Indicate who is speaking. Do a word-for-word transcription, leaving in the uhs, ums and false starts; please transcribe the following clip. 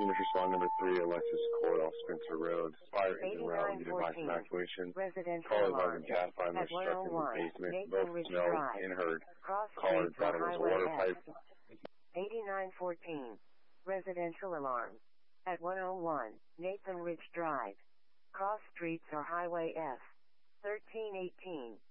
Speaker 1: Unit respond number three, Alexis Court off Spencer Road. Fire engine route, unit by evacuation.
Speaker 2: Residential
Speaker 1: Caller
Speaker 2: alarm.
Speaker 1: advising gas line
Speaker 2: At
Speaker 1: struck in the basement.
Speaker 2: Nathan
Speaker 1: Both
Speaker 2: Ridge
Speaker 1: smelled
Speaker 2: Drive.
Speaker 1: and heard.
Speaker 2: Cross
Speaker 1: Caller
Speaker 2: streets
Speaker 1: thought
Speaker 2: or
Speaker 1: it was a
Speaker 2: Highway
Speaker 1: water
Speaker 2: S.
Speaker 1: pipe.
Speaker 2: eighty-nine fourteen. Residential alarm. At one oh one, Nathan Ridge Drive. Cross streets or Highway S. thirteen eighteen.